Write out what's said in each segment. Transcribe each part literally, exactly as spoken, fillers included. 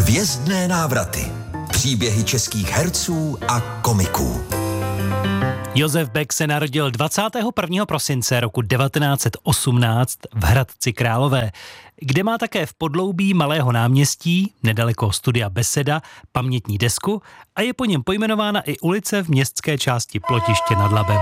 Hvězdné návraty. Příběhy českých herců a komiků. Josef Beck se narodil dvacátého prvního prosince roku devatenáct set osmnáct v Hradci Králové, kde má také v podloubí Malého náměstí, nedaleko studia Beseda, pamětní desku a je po něm pojmenována i ulice v městské části Plotiště nad Labem.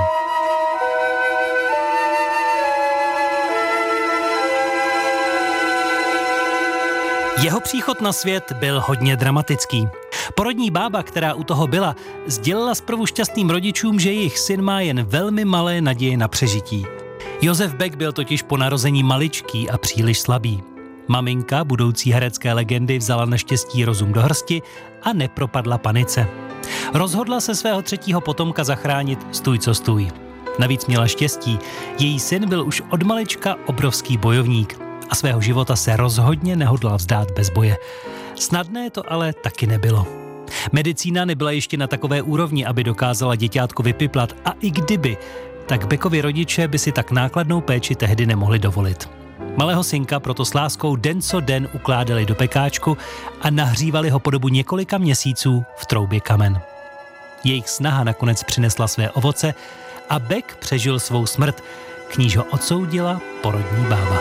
Jeho příchod na svět byl hodně dramatický. Porodní bába, která u toho byla, sdělila zprvu šťastným rodičům, že jejich syn má jen velmi malé naděje na přežití. Josef Beck byl totiž po narození maličký a příliš slabý. Maminka budoucí herecké legendy vzala naštěstí rozum do hrsti a nepropadla panice. Rozhodla se svého třetího potomka zachránit stůj co stůj. Navíc měla štěstí, její syn byl už od malička obrovský bojovník a svého života se rozhodně nehodlal vzdát bez boje. Snadné to ale taky nebylo. Medicína nebyla ještě na takové úrovni, aby dokázala děťátko vypiplat, a i kdyby, tak Beckovi rodiče by si tak nákladnou péči tehdy nemohli dovolit. Malého synka proto s láskou den co den ukládali do pekáčku a nahřívali ho po dobu několika měsíců v troubě kamen. Jejich snaha nakonec přinesla své ovoce a Beck přežil svou smrt, k níž ho odsoudila porodní bába.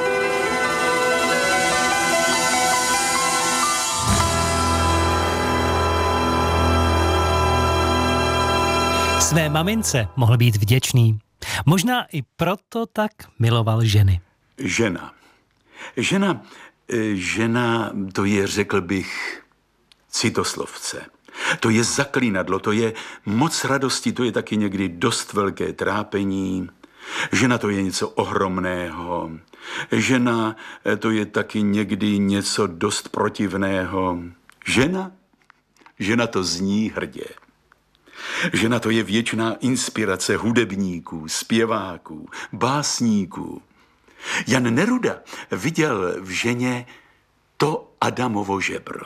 Své mamince mohl být vděčný. Možná i proto tak miloval ženy. Žena. Žena, žena, to je, řekl bych, citoslovce. To je zaklínadlo, to je moc radosti, to je taky někdy dost velké trápení. Žena, to je něco ohromného. Žena, to je taky někdy něco dost protivného. Žena? Žena to zní hrdě. Žena, to je věčná inspirace hudebníků, zpěváků, básníků. Jan Neruda viděl v ženě to Adamovo žebro.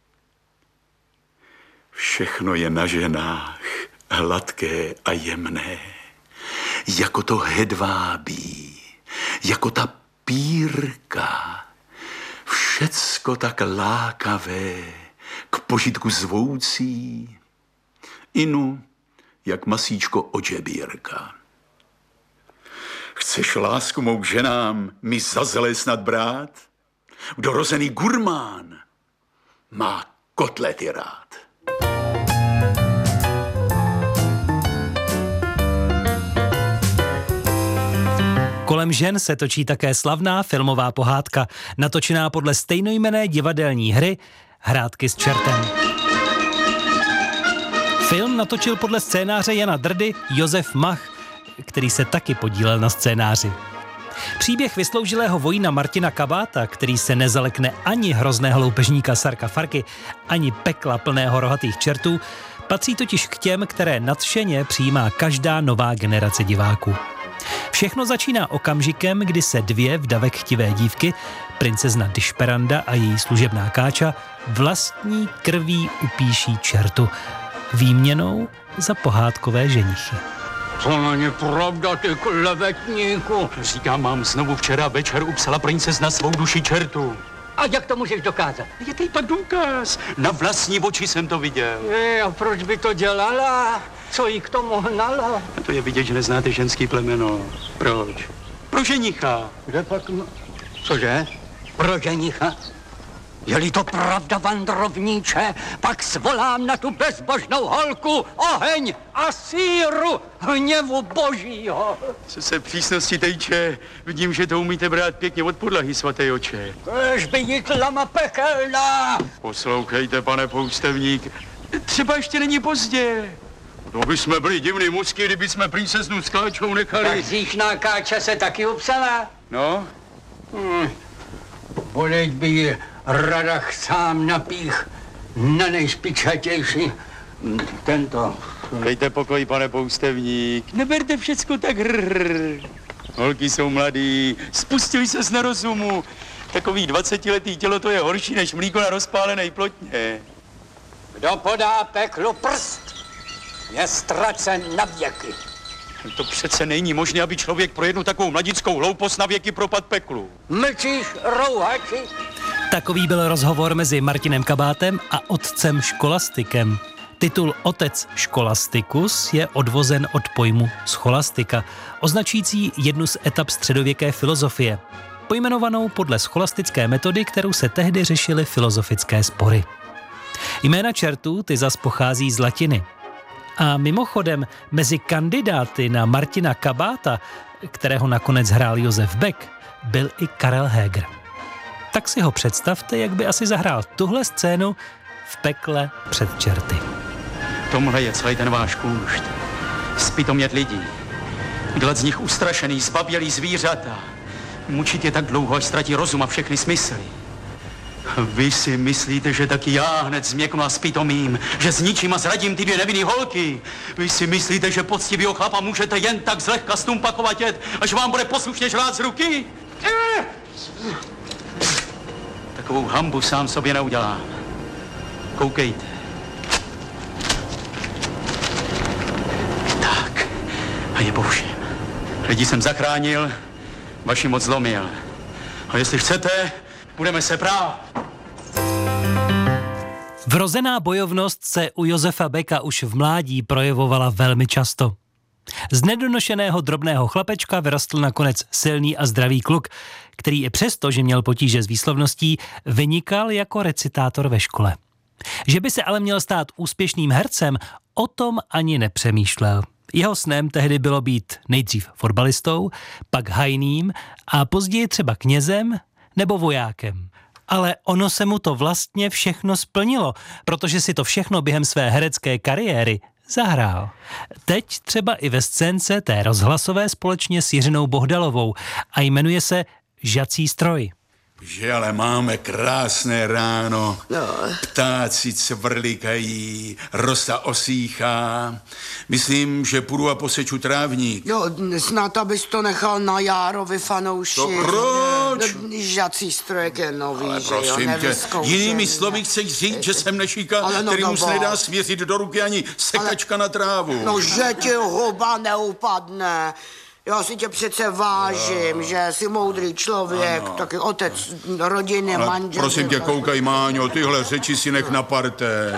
Všechno je na ženách hladké a jemné, jako to hedvábí, jako ta pírka. Všecko tak lákavé, k požitku zvoucí, inu, jak masíčko od žebírka. Chceš lásku mou k ženám mi za zelé snad brát? Dorozený gurmán má kotlety rád. Kolem žen se točí také slavná filmová pohádka, natočená podle stejnojmenné divadelní hry Hrátky s čertem. Film natočil podle scénáře Jana Drdy Josef Mach, který se taky podílel na scénáři. Příběh vysloužilého vojína Martina Kabáta, který se nezalekne ani hrozného loupežníka Sarka Farky, ani pekla plného rohatých čertů, patří totiž k těm, které nadšeně přijímá každá nová generace diváků. Všechno začíná okamžikem, kdy se dvě vdavek chtivé dívky, princezna Dišperanda a její služebná káča, vlastní krví upíší čertu výměnou za pohádkové ženichy. To není pravda, ty klevetníku. Říkám, mám znovu včera večer upsala princezna svou duši čertu. A jak to můžeš dokázat? Je tady pak důkaz. Na vlastní oči jsem to viděl. Je, a proč by to dělala? Co jí k tomu hnalo? A to je vidět, že neznáte ženský plemeno. Proč? Pro ženicha. Kde pak... No... Cože? Pro ženicha? Je-li to pravda, vandrovníče, pak svolám na tu bezbožnou holku oheň a síru hněvu božího. Co se přísnosti týče, vidím, že to umíte brát pěkně od podlahy, svaté oče. Kež by jí tlama pekelná. Poslouchejte, pane poustevník, třeba ještě není pozdě. To by jsme byli divný musky, kdyby jsme princeznu s káčou nechali. Tak zíšná káča se taky upsala? No? Hmm. Boleť by ji Radach sám napích na nejšpičatější tento. Dejte pokoj, pane poustevník. Neberte všecko tak hrrr. Holky jsou mladý, spustili se na rozumu. Takový dvacetiletý tělo, to je horší než mlíko na rozpálené plotně. Kdo podá peklu prst, je ztracen na věky. To přece není možné, aby člověk pro jednu takovou mladickou hloupost na věky propad peklu. Mlčíš, rouhači? Takový byl rozhovor mezi Martinem Kabátem a otcem Školastikem. Titul Otec Scholasticus je odvozen od pojmu scholastika, označující jednu z etap středověké filozofie, pojmenovanou podle scholastické metody, kterou se tehdy řešily filozofické spory. Jména čertů ty zas pochází z latiny. A mimochodem, mezi kandidáty na Martina Kabáta, kterého nakonec hrál Josef Beck, byl i Karel Heger. Tak si ho představte, jak by asi zahrál tuhle scénu v Pekle před čerty. Tomhle je celý ten váš kůšt. Zpytomět lidí. Dělat z nich ustrašený, zbabělý zvířata. Mučit je tak dlouho, až ztratí rozum a všechny smysly. Vy si myslíte, že taky já hned změknu a zpytomím, že zničím a zradím ty dvě nevinný holky? Vy si myslíte, že poctivýho chlapa můžete jen tak zlehka stumpakovatět, až vám bude poslušně žrát z ruky? Takovou hanbu sám sobě neudělám. Koukejte. Tak, a je po všem. Lidi jsem zachránil, vaši moc zlomil. A jestli chcete, budeme se prát. Vrozená bojovnost se u Josefa Becka už v mládí projevovala velmi často. Z nedonošeného drobného chlapečka vyrostl nakonec silný a zdravý kluk, který i přesto, že měl potíže s výslovností, vynikal jako recitátor ve škole. Že by se ale měl stát úspěšným hercem, o tom ani nepřemýšlel. Jeho snem tehdy bylo být nejdřív fotbalistou, pak hajným a později třeba knězem nebo vojákem. Ale ono se mu to vlastně všechno splnilo, protože si to všechno během své herecké kariéry zahrál. Teď třeba i ve scénce té rozhlasové společně s Jiřinou Bohdalovou a jmenuje se Žací stroj. Že ale máme krásné ráno, no. Ptáci cvrlikají, rosa osýchá. Myslím, že půjdu a poseču trávník. Jo, snad abys to nechal na Járovi fanouši. To proč? No, žací strojek je nový, ale že prosím jo, tě, jinými slovy chceš říct, že jsem nešíka, no, který no, mu se nedá svěřit do ruky ani sekačka ale, na trávu. No, že ti huba neupadne. Já si tě přece vážím, jo. Že jsi moudrý člověk, ano. Taky otec rodiny, ale manžel. Prosím tě, koukaj, Máňo, tyhle řeči si nech na parté.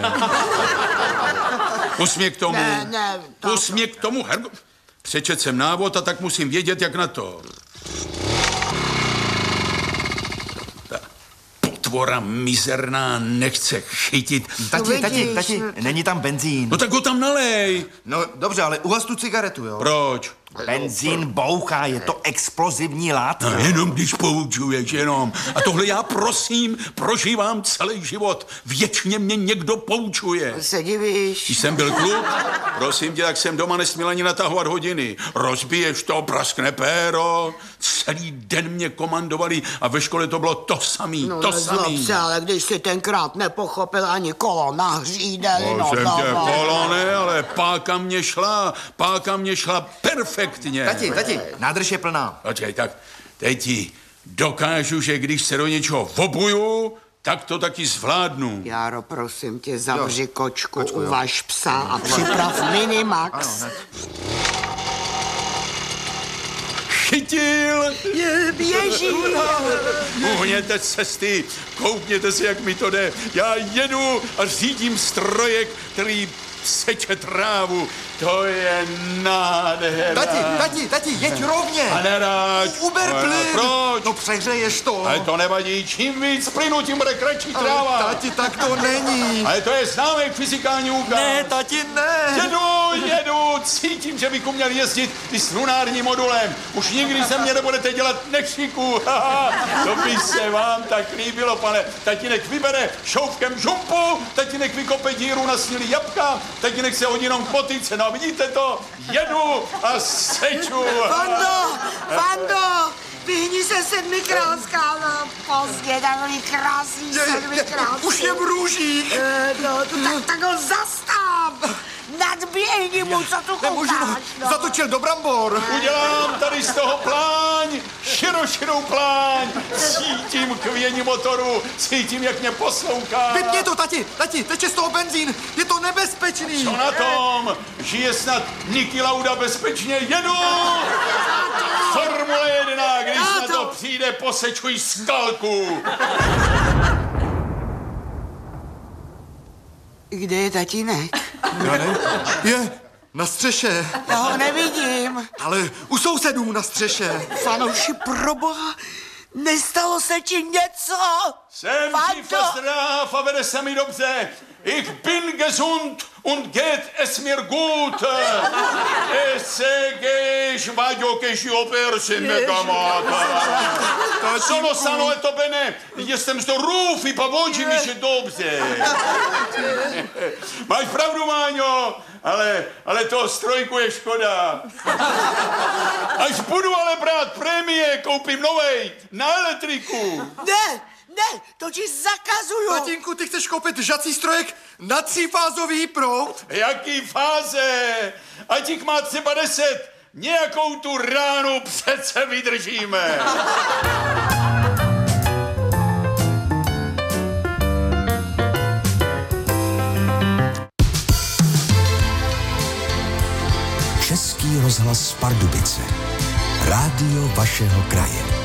Pus mě k tomu. Ne, ne. To... Pus mě k tomu, Hergo. Přečet jsem návod a tak musím vědět, jak na to. Ta potvora mizerná nechce chytit. Tati, no, tati, tati, není tam benzín. No tak ho tam nalej. No dobře, ale uhas tu cigaretu, jo? Proč? Benzín bouchá, je to explozivní látka. No, jenom když poučuješ, jenom. A tohle já prosím, prožívám celý život. Věčně mě někdo poučuje. Se divíš. Když jsem byl kluk, prosím tě, tak jsem doma nesměl ani natahovat hodiny. Rozbiješ to, praskne péro. Celý den mě komandovali a ve škole to bylo to samý, no, to samý. Se, ale když jsi tenkrát nepochopil ani kolo na hřídeli, no, prosím tě, no, kolo ne, ale páka mě šla, páka mě šla perfektně. Tati, tati, nádrž je plná. Počkej, tak teď ti dokážu, že když se do něčeho vobuju, tak to taky zvládnu. Járo, prosím tě, zavři jo. kočku, kočku uvaž psa a připrav Minimax. Ano, Chytil! Je, běží! Uhněte cesty, koukněte se, jak mi to jde. Já jedu a řídím strojek, který seče trávu. To je nádhera. Tati, tati, tati, jeď rovně. A neráď. Uber plyn. Proč? No přehřeješ to. Ale to nevadí. Čím víc plynu, tím bude kratší tráva. Ale tati, tak to není. Ale to je známek fyzikální úkaz. Ne, tati, ne. Jedu, jedu, cítím, že bych uměl jezdit i s lunárním modulem. Už nikdy se mě nebudete dělat nešiku. To by se vám tak líbilo, pane. Tatínek vybere šoufkem žumpu, tatínek vykope díru na snílý jabka, tatínek se hodinou k motyce. No vidíte to? Jedu a seču. Fando, Fando, vyhni se sedmikrát, no, pozdě, takový krásný sedmikrát. Už je v růžích. E, no, tak, tak ho zastav. Nadběhni mu, co tu koukáš, no. Zatočil do brambor. Udělám tady z toho pláň, širošinou pláň. Cítím kvění motoru, cítím, jak mě poslouchá. Vypni to, tati, tati, teče z toho benzín. Je to nebezpečný. Co na tom? Žije snad Niki Lauda bezpečně? Jedu! Formule jedna, když na to přijde, posečuj skalku. Kde je tatínek? Já ne, je na střeše. Já ho nevidím. Ale u sousedů na střeše. Fanouši, proboha, nestalo se ti něco? Jsem tief zdrav a vede se mi dobře. Ich bin gesund und geht es mir gut. Es geht Vadio che ci opersi megamata. Sono sano e to bene. Jestem zdorów i powodzi mi się dobrze. Máš pravdu, Máňo, ale, ale toho strojku je škoda. Až budu ale brát prémie, koupím novej na elektriku. Ne, ne, to ti zakazuju. Tatínku, ty chceš koupit žací strojek na třífázový proud? Jaký fáze? Ať jich má třeba deset, nějakou tu ránu přece vydržíme. Český rozhlas Pardubice. Rádio vašeho kraje.